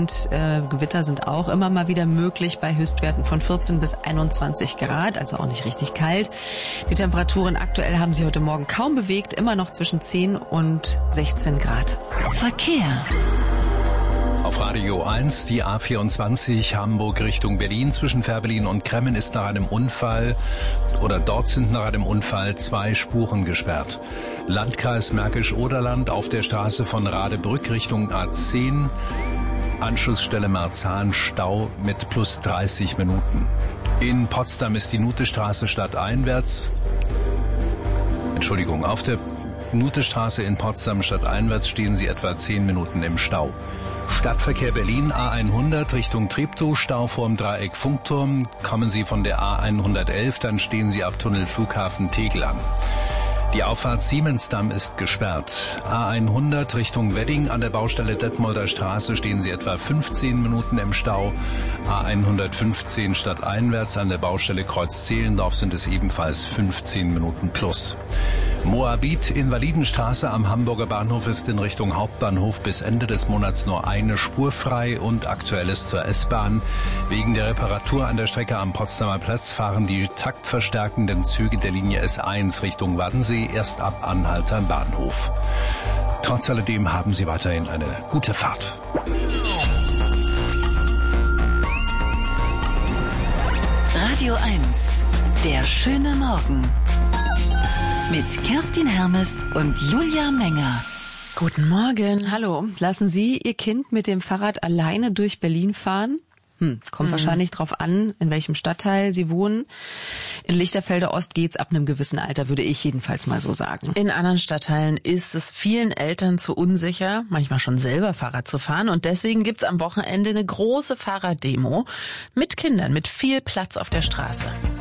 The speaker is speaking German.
und Gewitter sind auch immer mal wieder möglich bei Höchstwerten von 14 bis 21 Grad, also auch nicht richtig kalt. Die Temperaturen aktuell haben sich heute Morgen kaum bewegt, immer noch zwischen 10 und 16 Grad. Verkehr. Auf Radio 1, die A24 Hamburg Richtung Berlin zwischen Fährberlin und Kremmen ist nach einem Unfall dort sind nach einem Unfall 2 Spuren gesperrt. Landkreis Märkisch-Oderland auf der Straße von Radebrück Richtung A10, Anschlussstelle Marzahn, Stau mit plus 30 Minuten. In Potsdam ist die Nutestraße stadteinwärts. Auf der Nutestraße in Potsdam stadteinwärts stehen Sie etwa 10 Minuten im Stau. Stadtverkehr Berlin A100 Richtung Treptow, Stau vorm Dreieck Funkturm. Kommen Sie von der A111, dann stehen Sie ab Tunnel Flughafen Tegel an. Die Auffahrt Siemensdamm ist gesperrt. A100 Richtung Wedding an der Baustelle Detmolder Straße stehen Sie etwa 15 Minuten im Stau. A115 stadteinwärts an der Baustelle Kreuz Zehlendorf sind es ebenfalls 15 Minuten plus. Moabit Invalidenstraße am Hamburger Bahnhof ist in Richtung Hauptbahnhof bis Ende des Monats nur eine Spur frei und aktuell ist zur S-Bahn. Wegen der Reparatur an der Strecke am Potsdamer Platz fahren die taktverstärkenden Züge der Linie S1 Richtung Waddensee erst ab Anhalter Bahnhof. Trotz alledem haben Sie weiterhin eine gute Fahrt. Radio 1, der schöne Morgen. Mit Kerstin Hermes und Julia Menger. Guten Morgen. Hallo. Lassen Sie Ihr Kind mit dem Fahrrad alleine durch Berlin fahren? Kommt wahrscheinlich drauf an, in welchem Stadtteil Sie wohnen. In Lichterfelde Ost geht's ab einem gewissen Alter, würde ich jedenfalls mal so sagen. In anderen Stadtteilen ist es vielen Eltern zu unsicher, manchmal schon selber Fahrrad zu fahren. Und deswegen gibt's am Wochenende eine große Fahrraddemo mit Kindern, mit viel Platz auf der Straße.